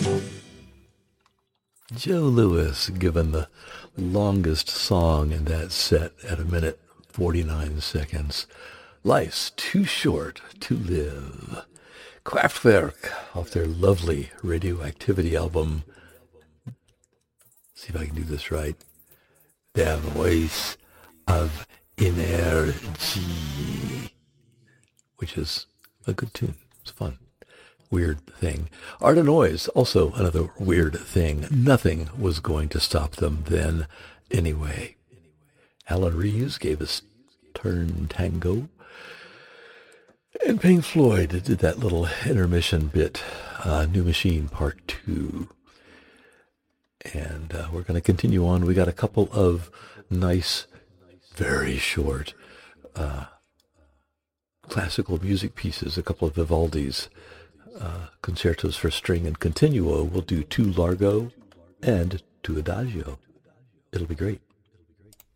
Joe Lewis, given the longest song in that set at 1 minute 49 seconds. Life's too short to live. Kraftwerk, off their lovely Radioactivity album. See if I can do this right. Der Voice of Energy, which is a good tune. It's fun. Weird Thing. Art of Noise, also another weird thing. Nothing was going to stop them then anyway. Alan Reeves gave us Turn Tango. And Pink Floyd did that little intermission bit, New Machine Part 2. And we're going to continue on. We got a couple of nice, very short classical music pieces, a couple of Vivaldi's concertos for string and continuo. We'll do 2 Largo and 2 Adagio. It'll be great.